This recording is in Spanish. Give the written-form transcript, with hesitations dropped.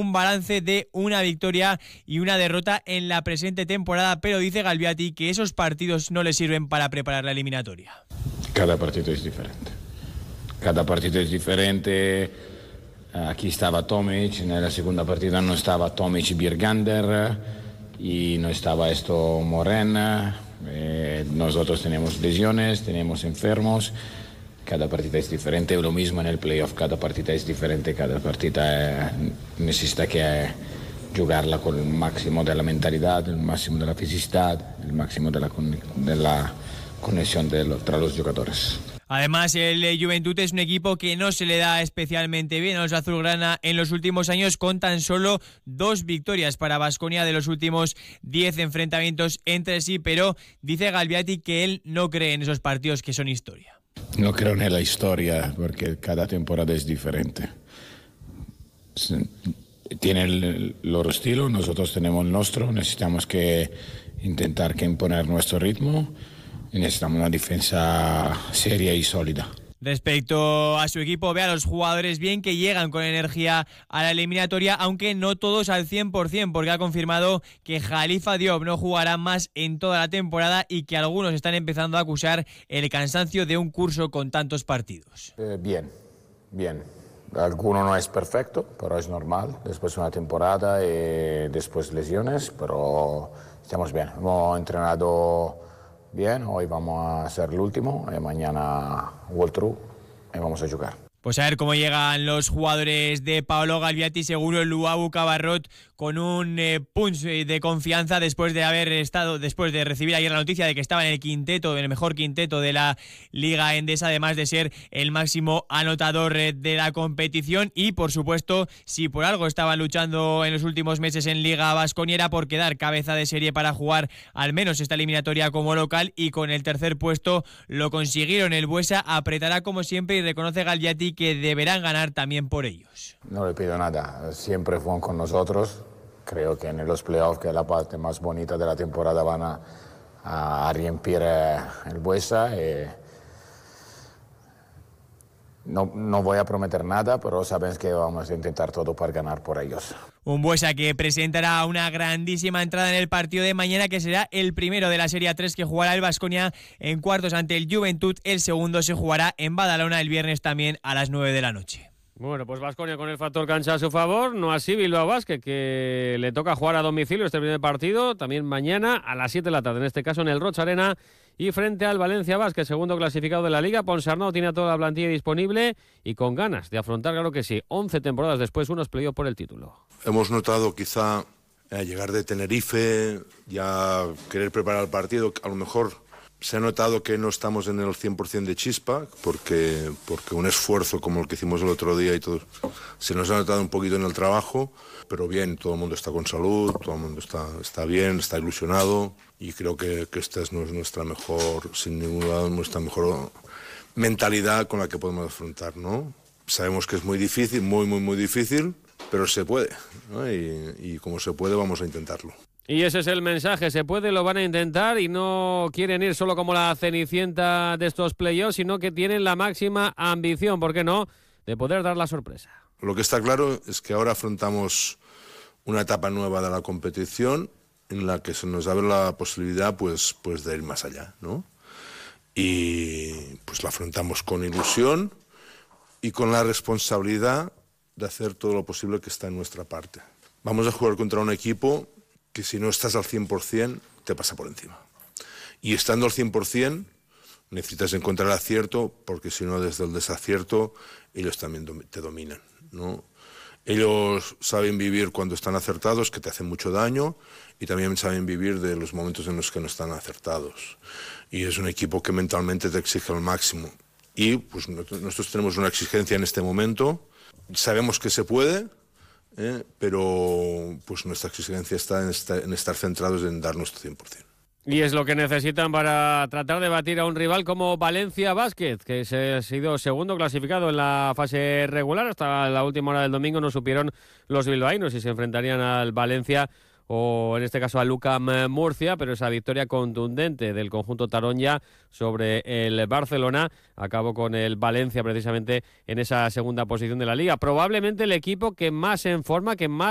un balance de una victoria y una derrota en la presente temporada, pero dice Galbiati que esos partidos no le sirven para preparar la eliminatoria. Cada partido es diferente. Cada partido es diferente. Aquí estaba Tomic, en la segunda partida no estaba Tomic y Birgander y no estaba Moren. Nosotros tenemos lesiones, tenemos enfermos. Cada partida es diferente, lo mismo en el playoff, cada partida es diferente, cada partida necesita que jugarla con el máximo de la mentalidad, el máximo de la fisicidad, el máximo de la conexión entre los jugadores. Además, el Juventud es un equipo que no se le da especialmente bien a los azulgrana en los últimos años, con tan solo 2 victorias para Baskonia de los últimos 10 enfrentamientos entre sí, pero dice Galbiati que él no cree en esos partidos que son historia. No creo en la historia porque cada temporada es diferente. Tiene el loro estilo, nosotros tenemos el nuestro, necesitamos intentar imponer nuestro ritmo. Necesitamos una defensa seria y sólida. Respecto a su equipo, ve a los jugadores bien, que llegan con energía a la eliminatoria, aunque no todos al 100%, porque ha confirmado que Khalifa Diop no jugará más en toda la temporada y que algunos están empezando a acusar el cansancio de un curso con tantos partidos. Bien. Alguno no es perfecto, pero es normal. Después de una temporada y después lesiones, pero estamos bien. Hemos entrenado bien, hoy vamos a ser el último, mañana walkthrough y vamos a jugar. Pues a ver cómo llegan los jugadores de Paolo Galbiati. Seguro el Luabu Cabarrot con un punch de confianza después de recibir ayer la noticia de que estaba en el mejor quinteto de la Liga Endesa, además de ser el máximo anotador de la competición. Y por supuesto, si por algo estaban luchando en los últimos meses en Liga Baskoniera, por quedar cabeza de serie para jugar al menos esta eliminatoria como local, y con el tercer puesto lo consiguieron. El Buesa apretará como siempre y reconoce Galbiati que deberán ganar también por ellos. No le pido nada, siempre fueron con nosotros. Creo que en los playoffs, que es la parte más bonita de la temporada, van a rompir el Buesa. No voy a prometer nada, pero sabes que vamos a intentar todo para ganar por ellos. Un Buesa que presentará una grandísima entrada en el partido de mañana, que será el primero de la Serie A3 que jugará el Baskonia en cuartos ante el Juventud. El segundo se jugará en Badalona el viernes también a las 9 de la noche. Bueno, pues Baskonia con el factor cancha a su favor, no así Bilbao Basket, que le toca jugar a domicilio este primer partido, también mañana a las 7 de la tarde, en este caso en el Rocha Arena, y frente al Valencia Basket, segundo clasificado de la Liga. Ponsarnau tiene toda la plantilla disponible y con ganas de afrontar, claro que sí, 11 temporadas después, unos playoffs por el título. Hemos notado quizá llegar de Tenerife, ya querer preparar el partido, a lo mejor se ha notado que no estamos en el 100% de chispa, porque un esfuerzo como el que hicimos el otro día y todo, se nos ha notado un poquito en el trabajo, pero bien, todo el mundo está con salud, todo el mundo está bien, está ilusionado, y creo que esta es nuestra mejor, sin ningún duda, nuestra mejor mentalidad con la que podemos afrontar, ¿no? Sabemos que es muy difícil, muy difícil, pero se puede, ¿no? Y como se puede, vamos a intentarlo. Y ese es el mensaje, se puede, lo van a intentar, y no quieren ir solo como la cenicienta de estos playoffs, sino que tienen la máxima ambición, ¿por qué no?, de poder dar la sorpresa. Lo que está claro es que ahora afrontamos una etapa nueva de la competición en la que se nos abre la posibilidad pues de ir más allá, ¿no? Y pues la afrontamos con ilusión y con la responsabilidad de hacer todo lo posible que está en nuestra parte. Vamos a jugar contra un equipo que si no estás al 100% te pasa por encima. Y estando al 100% necesitas encontrar el acierto, porque si no, desde el desacierto ellos también te dominan, ¿no? Ellos saben vivir cuando están acertados, que te hacen mucho daño, y también saben vivir de los momentos en los que no están acertados. Y es un equipo que mentalmente te exige al máximo. Y pues nosotros tenemos una exigencia en este momento. Sabemos que se puede, pero pues nuestra exigencia está en estar centrados en dar nuestro 100%. Y es lo que necesitan para tratar de batir a un rival como Valencia Basket, que ha sido segundo clasificado en la fase regular. Hasta la última hora del domingo no supieron los bilbaínos si se enfrentarían al Valencia o en este caso a Lucam Murcia, pero esa victoria contundente del conjunto Taronja sobre el Barcelona acabó con el Valencia precisamente en esa segunda posición de la Liga. Probablemente el equipo que más en forma, que más